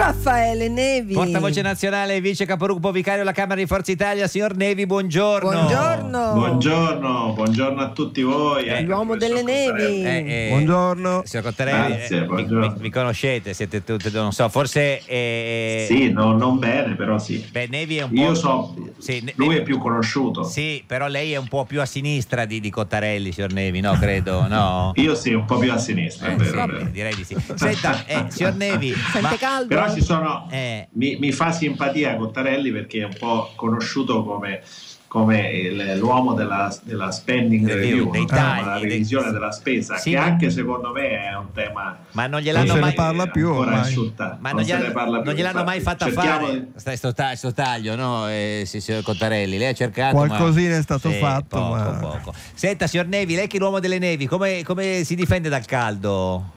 Raffaele Nevi, portavoce nazionale, vice capogruppo vicario alla Camera di Forza Italia. Signor Nevi, buongiorno. Buongiorno a tutti voi. L'uomo delle nevi. Buongiorno. Signor Cottarelli, Grazie, buongiorno. mi conoscete, siete tutti, non so, forse sì, non bene, però sì. Beh, Nevi è un po'. Io so, lui è più conosciuto. Sì, però lei è un po' più a sinistra di Cottarelli, signor Nevi, no? Credo, no? Io sì, un po' più a sinistra, vero. Direi di sì. Senta, signor Nevi, sente caldo? Però ci sono mi fa simpatia Cottarelli perché è un po' conosciuto come l'uomo della spending review, la revisione della spesa, che anche secondo me è un tema, ma non gliel'hanno mai parla più ormai. Ma non gliel'hanno mai fatta fare sto taglio, no? Signor Cottarelli, lei ha cercato, qualcosina è stato fatto, poco. Senta, signor Nevi, lei che è l'uomo delle nevi, come si difende dal caldo?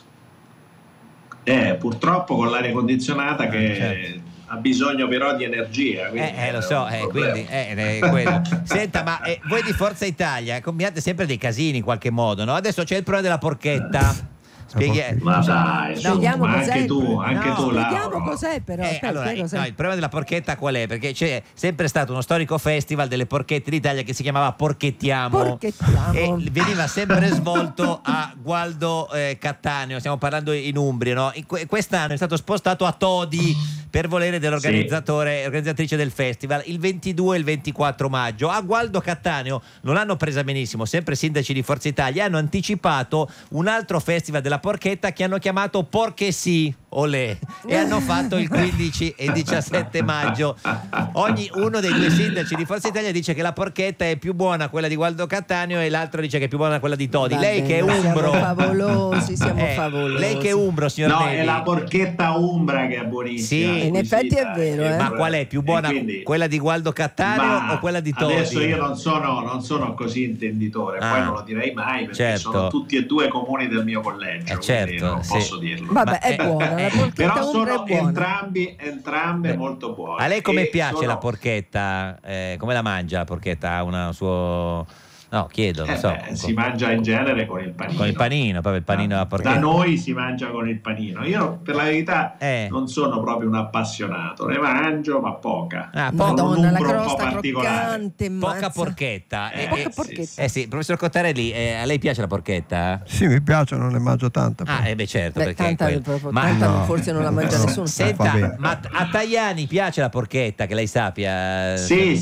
Purtroppo con l'aria condizionata che ha bisogno però di energia, lo so, quindi quello. Senta, ma voi di Forza Italia combinate sempre dei casini in qualche modo, no? Adesso c'è il problema della porchetta. Ma dai, spieghiamo ma cos'è, anche tu spieghiamo cos'è, però allora, il problema della porchetta qual è? Perché c'è sempre stato uno storico festival delle porchette d'Italia che si chiamava Porchettiamo. E veniva sempre svolto a Gualdo Cattaneo, stiamo parlando in Umbria, no? Quest'anno è stato spostato a Todi per volere dell'organizzatrice del festival, il 22 e il 24 maggio. A Gualdo Cattaneo non l'hanno presa benissimo, sempre sindaci di Forza Italia, hanno anticipato un altro festival della porchetta che hanno chiamato Porche Sì, olè, e hanno fatto il 15 e 17 maggio. Uno dei due sindaci di Forza Italia dice che la porchetta è più buona quella di Gualdo Cattaneo e l'altro dice che è più buona quella di Todi. Lei che è umbro, siamo favolosi. Lei che è umbro, signor Nevi. È la porchetta umbra che è buonissima. Sì, in effetti è vero. Ma qual è più buona, quella di Gualdo Cattaneo o quella di Todi? Adesso io non sono così intenditore, poi non lo direi mai perché sono tutti e due comuni del mio collegio, quindi non posso dirlo. Vabbè, è buona, la porchetta però sono è buona. entrambe molto buone. A lei come piace la porchetta? Come la mangia la porchetta? Ha un suo... No, chiedo, non so. Si mangia in genere con il panino. Con il panino, proprio il panino alla porchetta. Da noi si mangia con il panino. Io per la verità non sono proprio un appassionato, ne mangio ma poca. Madonna, la crosta croccante, poca porchetta. Sì, professor Cottarelli, a lei piace la porchetta? Sì, mi piace, non ne mangio tanta. Certo, perché tanta forse non la mangia nessuno. Senta, ma a Tajani piace la porchetta, che lei sappia? Sì.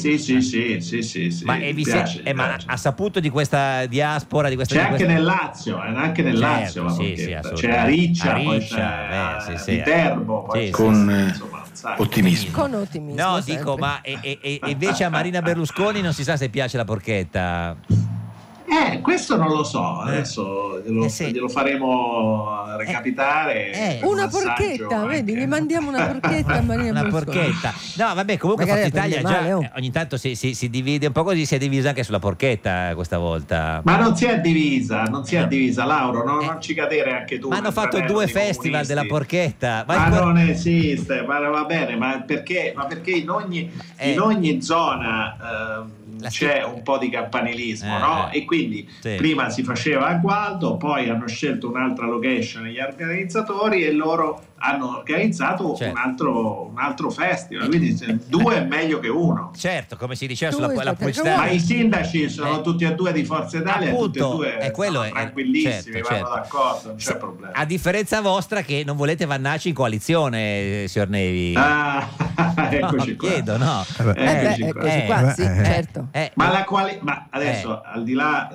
Ma ha saputo di questa diaspora, di questa... C'è anche nel Lazio, la porchetta. C'è a Riccia, poi c'è Viterbo, con ottimismo. Con ottimismo. No, sempre. dico, ma invece a Marina Berlusconi non si sa se piace la porchetta. Questo non lo so, adesso glielo faremo recapitare. Una porchetta, vedi, gli mandiamo una porchetta a Marina Berlusconi. Una porchetta. No, vabbè, comunque Forza Italia già ogni tanto si divide un po' così, si è divisa anche sulla porchetta questa volta. Ma non si è divisa, Lauro, non ci cadere anche tu. Ma hanno fatto 2 festival della porchetta. Ma non esiste, ma va bene, ma perché in ogni zona c'è un po' di campanilismo, no? E quindi prima si faceva a Gualdo, poi hanno scelto un'altra location gli organizzatori e loro hanno organizzato un altro festival, quindi 2 è meglio che 1. Certo, come si diceva sulla pubblicità. Ma i sindaci sono tutti e 2 di Forza Italia, tutti e due sono tranquillissimi, vanno d'accordo, non c'è problema. A differenza vostra che non volete Vannacci in coalizione, signor Nevi. Eccoci qua. Chiedo, no? Eccoci qua, sì, certo. Ma adesso al di là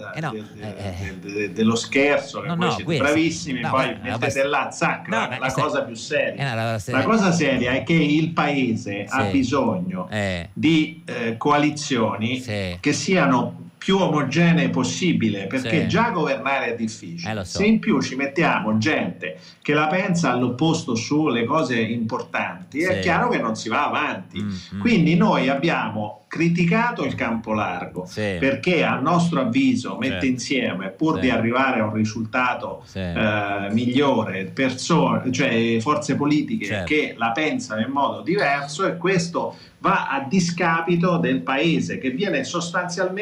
dello scherzo, che voi siete bravissimi, poi mettete là, la cosa più seria. La cosa seria è che il paese ha bisogno di coalizioni che siano più omogenee possibile, perché già governare è difficile. Se in più ci mettiamo gente che la pensa all'opposto sulle cose importanti, è chiaro che non si va avanti. Quindi noi abbiamo criticato il campo largo perché a nostro avviso mette insieme, pur di arrivare a un risultato migliore, cioè forze politiche che la pensano in modo diverso, e questo va a discapito del paese, che viene sostanzialmente paragonabile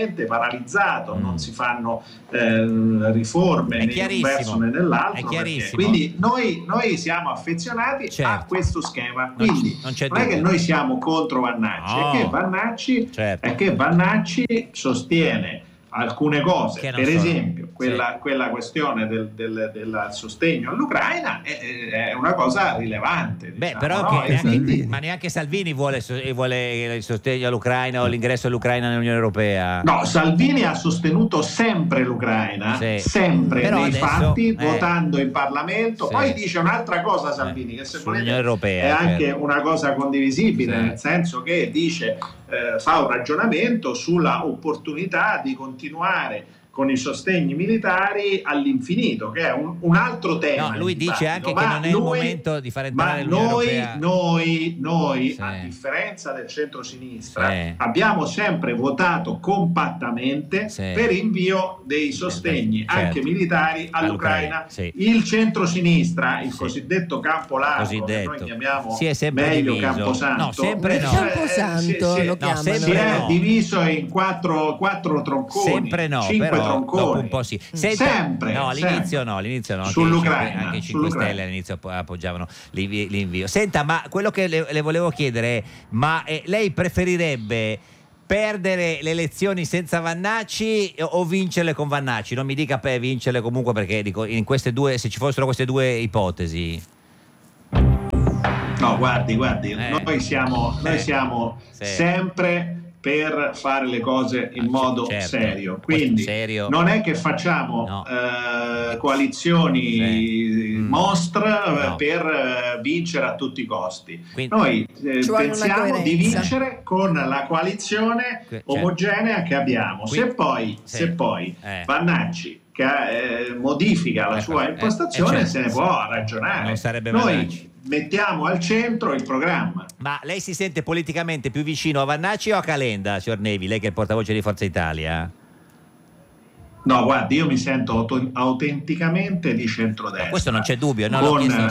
paralizzato, non si fanno riforme né in un verso né nell'altro, quindi noi siamo affezionati a questo schema, quindi non è che noi siamo contro Vannacci, è che Vannacci sostiene alcune cose, per esempio quella questione del sostegno all'Ucraina è una cosa rilevante. Però ma neanche Salvini vuole il sostegno all'Ucraina o l'ingresso all'Ucraina nell'Unione Europea. No, Salvini ha sostenuto sempre l'Ucraina, sempre però nei fatti, votando in Parlamento. Poi dice un'altra cosa Salvini, che se volete Europea, è anche una cosa condivisibile, nel senso che dice fa un ragionamento sulla opportunità di continuare con i sostegni militari all'infinito, che è un altro tema. No, lui dice anche che non è il momento di fare entrare l'Unione Europea. Noi a differenza del centro-sinistra, abbiamo sempre votato compattamente per invio dei sostegni anche militari all'Ucraina. Il centro-sinistra, il cosiddetto campo largo, che noi chiamiamo meglio Camposanto, no, sempre no. Camposanto lo chiamano. Si è diviso in quattro tronconi, sempre no, 5 però tronconi. dopo un po' sì. Sempre. No, all'inizio no. Sull'Ucraina. Anche i 5 Stelle all'inizio appoggiavano l'invio. Senta, ma quello che le volevo chiedere è, ma lei preferirebbe perdere le elezioni senza Vannacci o vincerle con Vannacci? Non mi dica vincerle comunque, perché dico, in queste due, se ci fossero queste due ipotesi. No, guardi, noi siamo sempre per fare le cose in modo serio, quindi non è che facciamo coalizioni mostre per vincere a tutti i costi. Noi pensiamo di vincere con la coalizione omogenea che abbiamo. Se poi Vannacci modifica la sua impostazione, se ne può ragionare. Non sarebbe Noi mettiamo al centro il programma. Ma lei si sente politicamente più vicino a Vannacci o a Calenda, signor Nevi, lei che è il portavoce di Forza Italia? No, guardi, io mi sento autenticamente di centrodestra. Ma questo non c'è dubbio, no?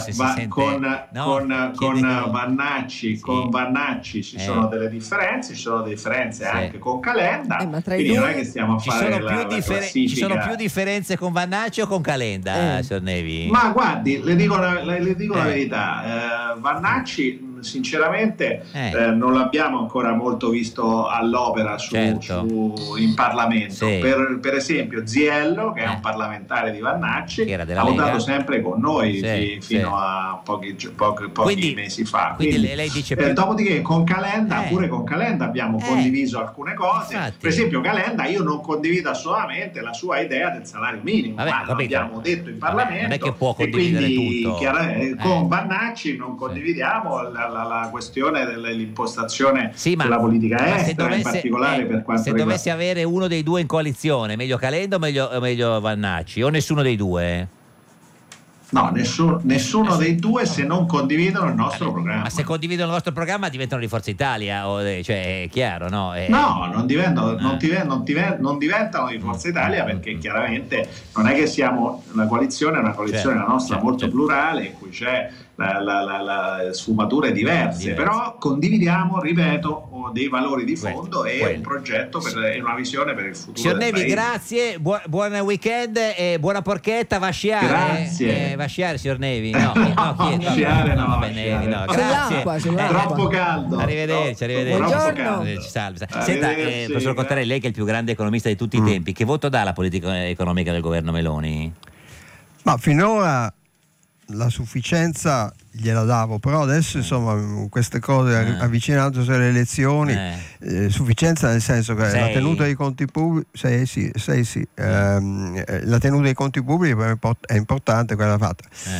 Con Vannacci ci sono delle differenze, ci sono delle differenze anche con Calenda. Quindi non è che stiamo a fare la classifica. Ci sono più differenze con Vannacci o con Calenda, signor Nevi? Ma guardi, le dico la verità, Vannacci sinceramente non l'abbiamo ancora molto visto all'opera in Parlamento. Per esempio Ziello, che è un parlamentare di Vannacci, ha votato sempre con noi fino a pochi mesi fa. Quindi lei dice dopodiché con Calenda, pure con Calenda abbiamo condiviso alcune cose. Infatti. Per esempio Calenda, io non condivido assolutamente la sua idea del salario minimo, ma l'abbiamo detto in Parlamento. Non è che può condividere tutto. Con Vannacci non condividiamo la questione dell'impostazione della politica estera, in particolare per quanto riguarda. Se dovessi avere uno dei due in coalizione, meglio Calenda o meglio Vannacci, o nessuno dei due? No, nessuno dei due, se non condividono il nostro programma. Ma se condividono il nostro programma diventano di Forza Italia, cioè è chiaro, no? No, non diventano di Forza Italia, perché chiaramente non è che siamo una coalizione, la nostra molto plurale, in cui c'è la sfumature diverse, però condividiamo, ripeto, dei valori di fondo e un progetto e una visione per il futuro. Signor Nevi, grazie, buon weekend e buona porchetta. Va a sciare? Grazie. Va a sciare, signor Nevi? Sciare no. Grazie. Troppo caldo. Arrivederci. Buongiorno. Salve. Senta, professor Cottarelli, lei che è il più grande economista di tutti i tempi, che voto dà alla politica economica del governo Meloni? Ma finora la sufficienza gliela davo, però adesso insomma queste cose avvicinandosi alle elezioni, sufficienza nel senso che la tenuta dei conti pubblici la tenuta dei conti pubblici è importante, quella fatta.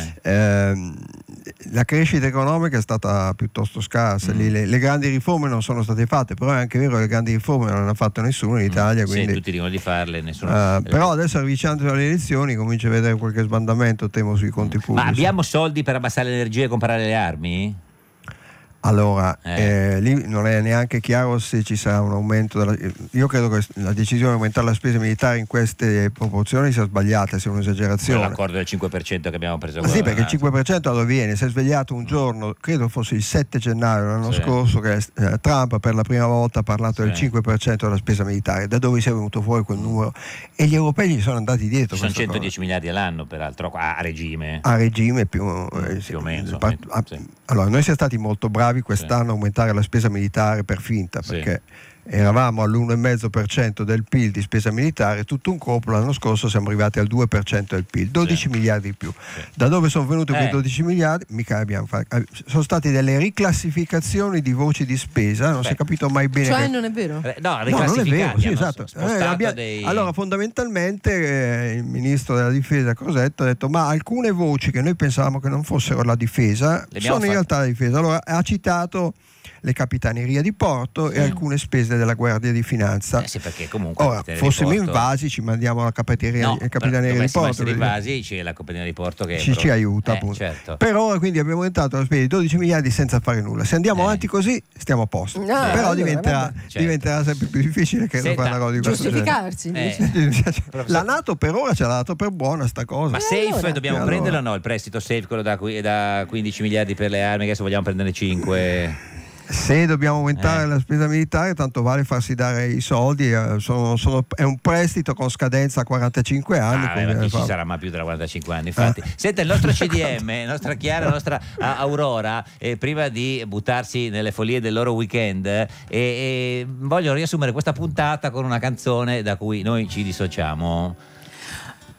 La crescita economica è stata piuttosto scarsa, le grandi riforme non sono state fatte, però è anche vero che le grandi riforme non hanno fatto nessuno in Italia, quindi tutti dicono di farle, nessuno. Però adesso avvicinandosi alle elezioni comincia a vedere qualche sbandamento, temo, sui conti pubblici. Ma abbiamo soldi per abbassare l'energia e comprare le armi? Allora, lì non è neanche chiaro se ci sarà un aumento io credo che la decisione di aumentare la spesa militare in queste proporzioni sia sbagliata, sia un'esagerazione. L'accordo del 5% che abbiamo preso. Sì, perché il 5% allora viene, si è svegliato un giorno, credo fosse il 7 gennaio l'anno scorso, che Trump per la prima volta ha parlato del 5% della spesa militare. Da dove si è venuto fuori quel numero? E gli europei gli sono andati dietro. Sono 110 miliardi all'anno, peraltro, a regime. A regime più o meno. Allora, noi siamo stati molto bravi quest'anno a aumentare la spesa militare per finta, perché eravamo all'1,5% del PIL di spesa militare, tutto un colpo. L'anno scorso siamo arrivati al 2% del PIL, 12 miliardi in più. Da dove sono venuti quei 12 miliardi? Mica abbiamo fatto. Sono state delle riclassificazioni di voci di spesa, non si è capito mai bene. Cioè non è vero? No, non è vero, sì, esatto. Allora fondamentalmente il ministro della difesa Crosetto ha detto ma alcune voci che noi pensavamo che non fossero la difesa sono in realtà la difesa. Allora ha citato le capitanerie di porto e alcune spese della Guardia di Finanza. Sì, perché comunque ora fossimo invasi ci mandiamo alla capitaneria di porto. Essere invasi c'è la capitaneria di porto che ci aiuta appunto. Certo. Per ora quindi abbiamo entrato la spesa di 12 miliardi senza fare nulla. Se andiamo avanti così stiamo a posto. Però diventerà sempre più difficile che fare una cosa di questo giustificarsi. La NATO per ora ce l'ha dato per buona sta cosa. Ma safe dobbiamo prenderlo o no? Il prestito safe, quello da 15 miliardi per le armi, che adesso vogliamo prenderne 5. Se dobbiamo aumentare la spesa militare, tanto vale farsi dare i soldi. È un prestito con scadenza a 45 anni. Ma chi ci sarà mai più tra 45 anni? Infatti, senta, il nostro CDM, nostra Chiara, la nostra Aurora, prima di buttarsi nelle follie del loro weekend, voglio riassumere questa puntata con una canzone da cui noi ci dissociamo.